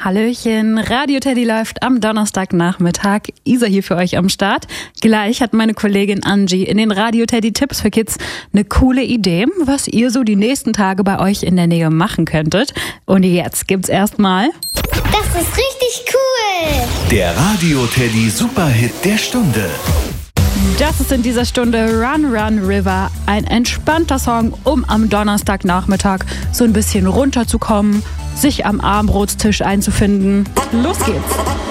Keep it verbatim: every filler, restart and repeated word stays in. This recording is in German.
Hallöchen, Radio Teddy läuft am Donnerstagnachmittag. Isa hier für euch am Start. Gleich hat meine Kollegin Angie in den Radio Teddy Tipps für Kids eine coole Idee, was ihr so die nächsten Tage bei euch in der Nähe machen könntet. Und jetzt gibt's erstmal... Das ist richtig cool! Der Radio Teddy Superhit der Stunde. Das ist in dieser Stunde Run Run River, ein entspannter Song, um am Donnerstagnachmittag so ein bisschen runterzukommen, sich am Abendbrotstisch einzufinden. Los geht's!